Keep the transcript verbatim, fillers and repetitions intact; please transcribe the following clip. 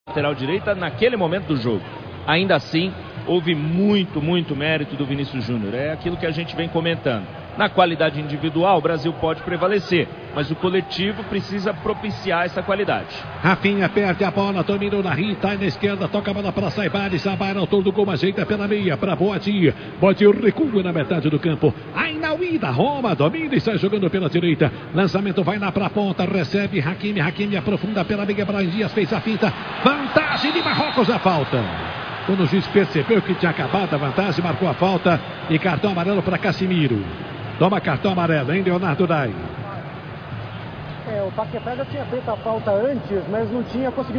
lateral direita naquele momento do jogo. Ainda assim, houve muito, muito mérito do Vinícius Júnior. É aquilo que a gente vem comentando. Na qualidade individual, o Brasil pode prevalecer, mas o coletivo precisa propiciar essa qualidade. Rafinha perde a bola, dominou na Rita, aí na esquerda, toca a bola para Saibari, Saibari, autor do gol, ajeita pela meia, para Boadinha, Boadinha recua na metade do campo, aí na Uida, Roma, domina e sai jogando pela direita, lançamento vai lá para a ponta, recebe Hakimi, Hakimi aprofunda pela meia, Brahim Dias fez a finta, vantagem de Marrocos, a falta. Quando o juiz percebeu que tinha acabado a vantagem, marcou a falta e cartão amarelo para Casimiro. Toma cartão amarelo, hein, Leonardo Dai? É, o Paquetá já tinha feito a falta antes, mas não tinha conseguido